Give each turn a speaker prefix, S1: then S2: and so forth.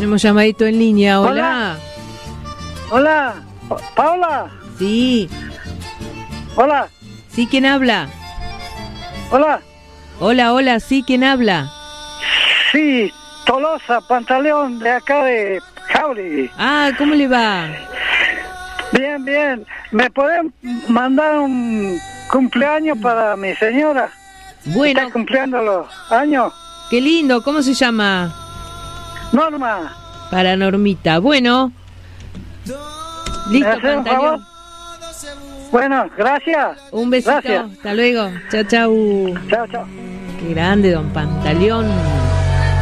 S1: Tenemos llamadito en línea, hola.
S2: Hola, Paula.
S1: Sí.
S2: Hola.
S1: Sí, ¿quién habla?
S2: Hola.
S1: Hola, sí, ¿quién habla?
S2: Sí, Tolosa, Pantaleón, de acá de Jauregui.
S1: Ah, ¿cómo le va?
S2: Bien, bien. ¿Me pueden mandar un cumpleaños para mi señora?
S1: Bueno.
S2: ¿Está cumpliendo los años?
S1: Qué lindo, ¿cómo se llama?
S2: Norma.
S1: Para Normita. Bueno. Listo, Pantaleón.
S2: Bueno, gracias.
S1: Un besito.
S2: Gracias.
S1: Hasta luego. Chau.
S2: Chao, chao.
S1: Qué grande, don Pantaleón.